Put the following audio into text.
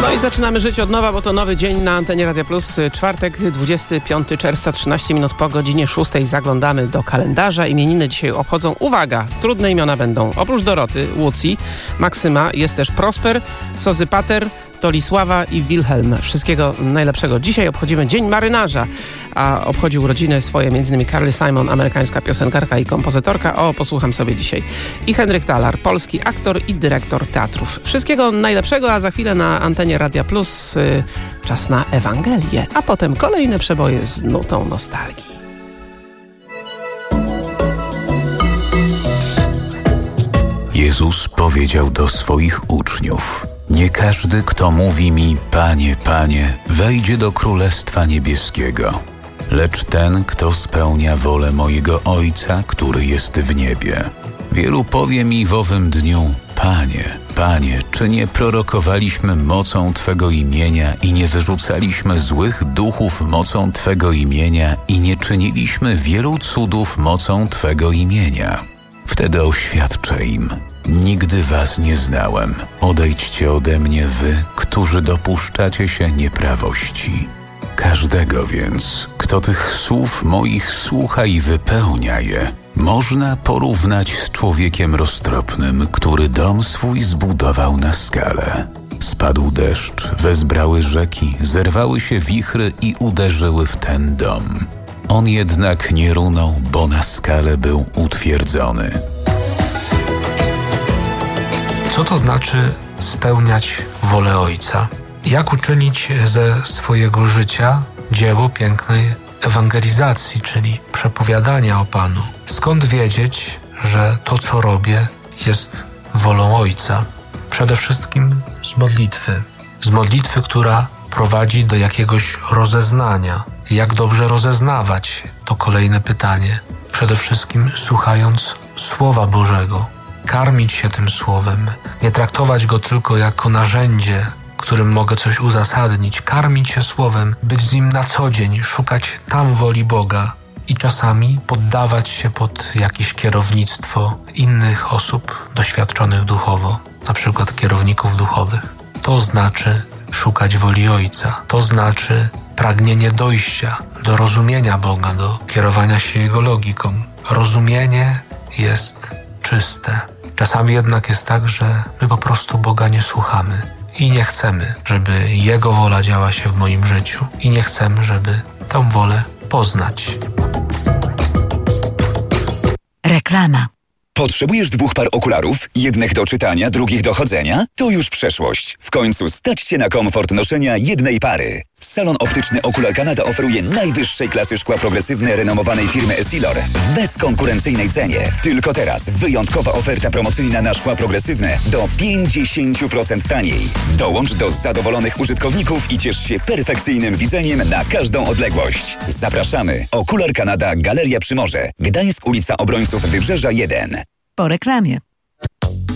No i zaczynamy żyć od nowa, bo to nowy dzień na antenie Radia Plus. Czwartek, 25 czerwca, 13 minut po godzinie 6. Zaglądamy do kalendarza. Imieniny dzisiaj obchodzą, uwaga, trudne imiona będą. Oprócz Doroty, Łucji, Maksyma jest też Prosper, Sozypater, Tolisława i Wilhelm. Wszystkiego najlepszego. Dzisiaj obchodzimy Dzień Marynarza, a obchodzi urodziny swoje m.in. Carly Simon, amerykańska piosenkarka i kompozytorka. O, posłucham sobie dzisiaj. I Henryk Talar, polski aktor i dyrektor teatrów. Wszystkiego najlepszego, a za chwilę na antenie Radia Plus czas na Ewangelię, a potem kolejne przeboje z nutą nostalgii. Jezus powiedział do swoich uczniów: nie każdy, kto mówi mi, Panie, Panie, wejdzie do Królestwa Niebieskiego, lecz ten, kto spełnia wolę mojego Ojca, który jest w niebie. Wielu powie mi w owym dniu: Panie, Panie, czy nie prorokowaliśmy mocą Twego imienia i nie wyrzucaliśmy złych duchów mocą Twego imienia i nie czyniliśmy wielu cudów mocą Twego imienia? Wtedy oświadczę im: nigdy was nie znałem. Odejdźcie ode mnie wy, którzy dopuszczacie się nieprawości. Każdego więc, kto tych słów moich słucha i wypełnia je, można porównać z człowiekiem roztropnym, który dom swój zbudował na skale. Spadł deszcz, wezbrały rzeki, zerwały się wichry i uderzyły w ten dom. On jednak nie runął, bo na skale był utwierdzony. Co to znaczy spełniać wolę Ojca? Jak uczynić ze swojego życia dzieło pięknej ewangelizacji, czyli przepowiadania o Panu? Skąd wiedzieć, że to, co robię, jest wolą Ojca? Przede wszystkim z modlitwy. Z modlitwy, która prowadzi do jakiegoś rozeznania. Jak dobrze rozeznawać? To kolejne pytanie. Przede wszystkim słuchając Słowa Bożego. Karmić się tym Słowem. Nie traktować go tylko jako narzędzie, którym mogę coś uzasadnić. Karmić się Słowem, być z nim na co dzień, szukać tam woli Boga i czasami poddawać się pod jakieś kierownictwo innych osób doświadczonych duchowo, na przykład kierowników duchowych. To znaczy szukać woli Ojca. To znaczy pragnienie dojścia do rozumienia Boga, do kierowania się Jego logiką. Rozumienie jest czyste. Czasami jednak jest tak, że my po prostu Boga nie słuchamy i nie chcemy, żeby Jego wola działa się w moim życiu i nie chcemy, żeby tę wolę poznać. Reklama. Potrzebujesz 2 par okularów? Jednych do czytania, drugich do chodzenia? To już przeszłość. W końcu stać Cię na komfort noszenia jednej pary. Salon optyczny Okular Canada oferuje najwyższej klasy szkła progresywne renomowanej firmy Essilor w bezkonkurencyjnej cenie. Tylko teraz wyjątkowa oferta promocyjna na szkła progresywne do 50% taniej. Dołącz do zadowolonych użytkowników i ciesz się perfekcyjnym widzeniem na każdą odległość. Zapraszamy. Okular Canada, Galeria Przymorze. Gdańsk, ulica Obrońców Wybrzeża 1. Po reklamie.